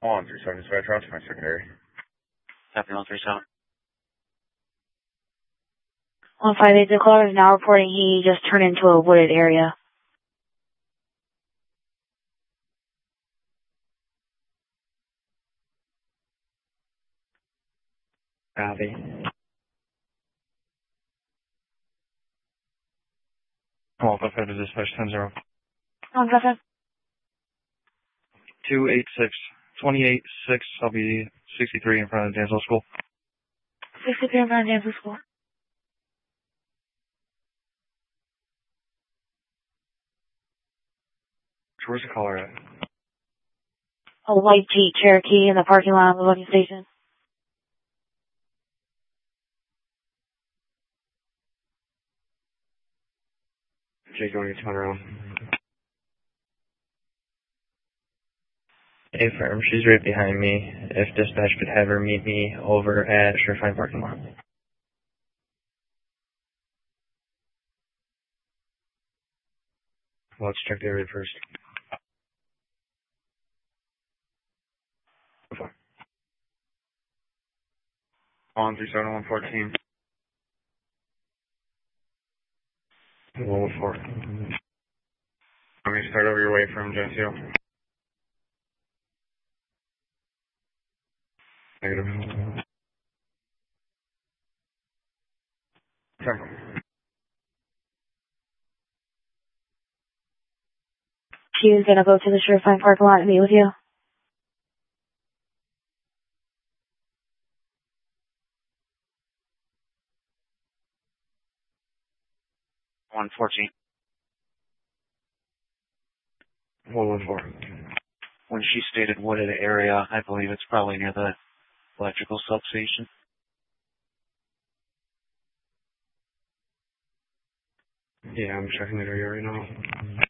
On 37 dispatch, route to my secondary. Copy 137. 158, the caller is now reporting he just turned into a wooded area. Copy. Come on, 55 to dispatch 10-0. 155. 286, I'll be 63 in front of the Dansville School. 63 in front of Dansville School. Where's the caller at? A white Jeep Cherokee in the parking lot of the booking station. Jake, you want to turn around? A firm, she's right behind me. If dispatch could have her meet me over at Surefine parking lot. Well, let's check the area first. On 37 114. 114. I'm going to start over your way from Geneseo. Negative. 10. She is gonna go to the Surefine parking lot and meet with you. One 14. 114. When she stated wooded area, I believe it's probably near the electrical substation. Yeah, I'm checking the area right now.